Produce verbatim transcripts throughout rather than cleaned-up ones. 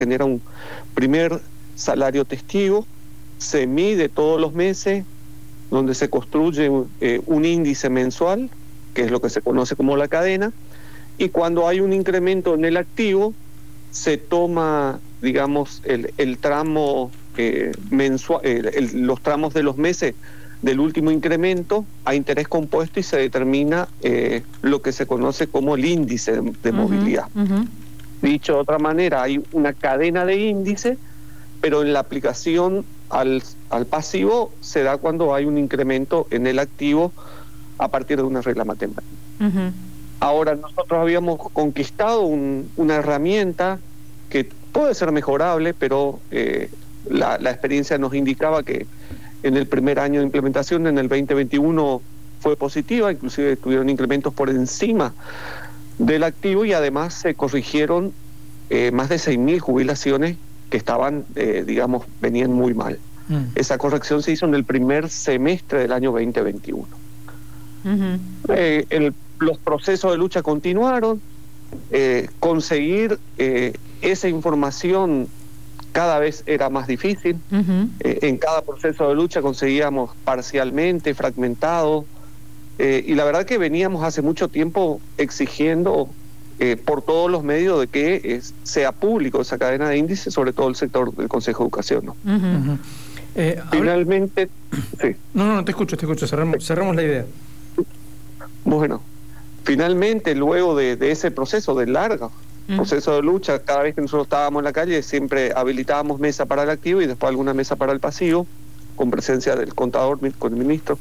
genera un primer salario testigo, se mide todos los meses, donde se construye eh, un índice mensual, que es lo que se conoce como la cadena, y cuando hay un incremento en el activo, se toma, digamos, el, el tramo eh, mensual, el, el, los tramos de los meses del último incremento a interés compuesto y se determina eh, lo que se conoce como el índice de, de uh-huh, movilidad. Uh-huh. Dicho de otra manera, hay una cadena de índice, pero en la aplicación al, al pasivo se da cuando hay un incremento en el activo a partir de una regla matemática. Uh-huh. Ahora, nosotros habíamos conquistado un, una herramienta que puede ser mejorable, pero eh, la, la experiencia nos indicaba que en el primer año de implementación, en el veinte veintiuno, fue positiva, inclusive tuvieron incrementos por encima del activo y además se corrigieron eh, más de seis mil jubilaciones que estaban, eh, digamos, venían muy mal. Mm. Esa corrección se hizo en el primer semestre del año veinte veintiuno. Uh-huh. Eh, el, los procesos de lucha continuaron, eh, conseguir eh, esa información cada vez era más difícil. Uh-huh. Eh, en cada proceso de lucha conseguíamos parcialmente, fragmentado, eh, y la verdad que veníamos hace mucho tiempo exigiendo eh, por todos los medios de que eh, sea público esa cadena de índices, sobre todo el sector del Consejo de Educación, ¿no? Uh-huh. Uh-huh. Eh, Finalmente... Sí. No, no, no, te escucho, te escucho, cerramos, cerramos la idea. Bueno, finalmente, luego de, de ese proceso de largo mm. proceso de lucha, cada vez que nosotros estábamos en la calle, siempre habilitábamos mesa para el activo y después alguna mesa para el pasivo, con presencia del contador, con el ministro.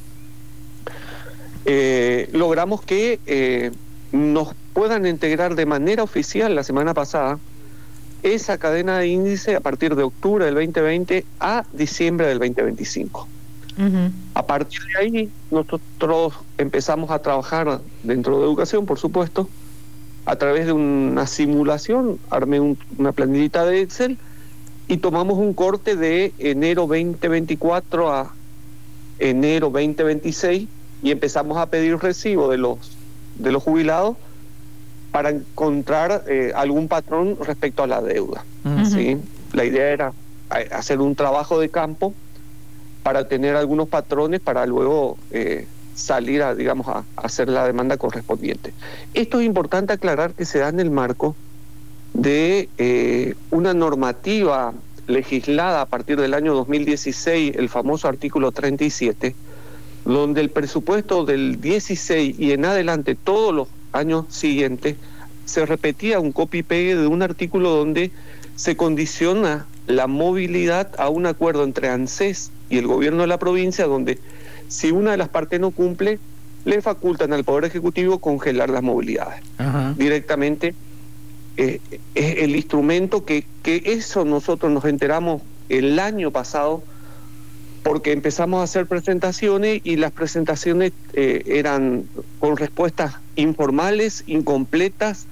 Eh, logramos que eh, nos puedan integrar de manera oficial la semana pasada esa cadena de índice a partir de octubre del veinte veinte a diciembre del veinte veinticinco. Uh-huh. A partir de ahí nosotros empezamos a trabajar dentro de educación, por supuesto, a través de una simulación. Armé un, una planillita de Excel y tomamos un corte de enero veinte veinticuatro a enero veinte veintiséis y empezamos a pedir recibo de los de los jubilados para encontrar eh, algún patrón respecto a la deuda. Uh-huh. ¿Sí? La idea era hacer un trabajo de campo para tener algunos patrones para luego eh, salir a, digamos, a, a hacer la demanda correspondiente. Esto es importante aclarar que se da en el marco de eh, una normativa legislada a partir del año dos mil dieciséis, el famoso artículo treinta y siete, donde el presupuesto del dieciséis y en adelante, todos los años siguientes, se repetía un copy-pegue de un artículo donde se condiciona la movilidad a un acuerdo entre ANSES y el gobierno de la provincia, donde si una de las partes no cumple, le facultan al Poder Ejecutivo congelar las movilidades. Ajá. Directamente eh, es el instrumento que, que eso nosotros nos enteramos el año pasado, porque empezamos a hacer presentaciones y las presentaciones eh, eran con respuestas informales, incompletas,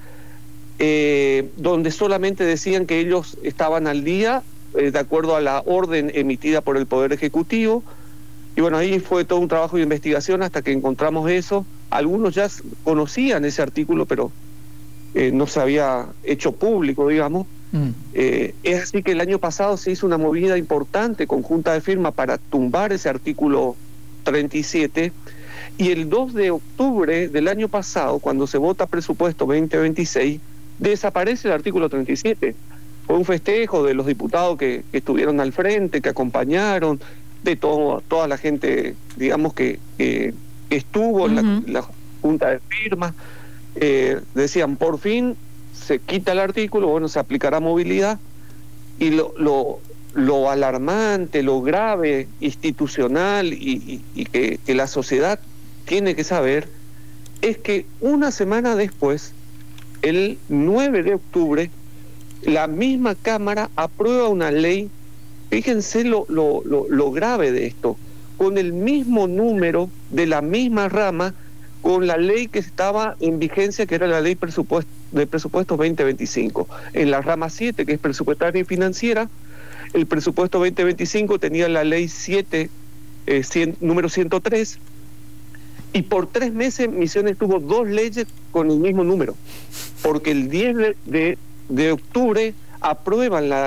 eh, donde solamente decían que ellos estaban al día eh, de acuerdo a la orden emitida por el Poder Ejecutivo. Y bueno, ahí fue todo un trabajo de investigación hasta que encontramos eso. Algunos ya conocían ese artículo, pero eh, no se había hecho público, digamos. Mm. Eh, es así que el año pasado se hizo una movida importante conjunta de firma para tumbar ese artículo treinta y siete, y el dos de octubre del año pasado, cuando se vota presupuesto veinte veintiséis, desaparece el artículo treinta y siete. Fue un festejo de los diputados que, que estuvieron al frente, que acompañaron, de todo, toda la gente, digamos, que, que estuvo en uh-huh. la, la junta de firmas. Eh, decían, por fin se quita el artículo, bueno, se aplicará movilidad, y lo, lo, lo alarmante, lo grave, institucional, y, y, y que, que la sociedad tiene que saber, es que una semana después, el nueve de octubre, la misma Cámara aprueba una ley, fíjense lo, lo, lo, lo grave de esto, con el mismo número de la misma rama, con la ley que estaba en vigencia, que era la ley presupuesto, de presupuesto veinte veinticinco. En la rama siete, que es presupuestaria y financiera, el presupuesto veinte veinticinco tenía la ley siete, eh, cien, número ciento tres, y por tres meses Misiones tuvo dos leyes con el mismo número, porque el diez de, de, de octubre aprueban la